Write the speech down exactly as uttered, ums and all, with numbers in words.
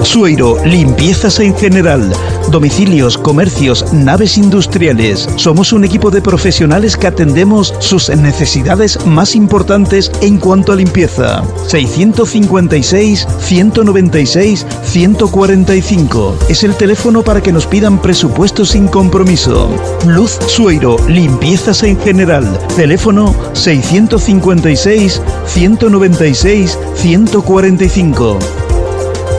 Sueiro, limpiezas en general. Domicilios, comercios, naves industriales. Somos un equipo de profesionales que atendemos sus necesidades más importantes en cuanto a limpieza. seiscientos cincuenta y seis, ciento noventa y seis, ciento cuarenta y cinco. Es el teléfono para que nos pidan presupuestos sin compromiso. Luz Sueiro, limpiezas en general. Teléfono seiscientos cincuenta y seis, ciento noventa y seis, ciento cuarenta y cinco.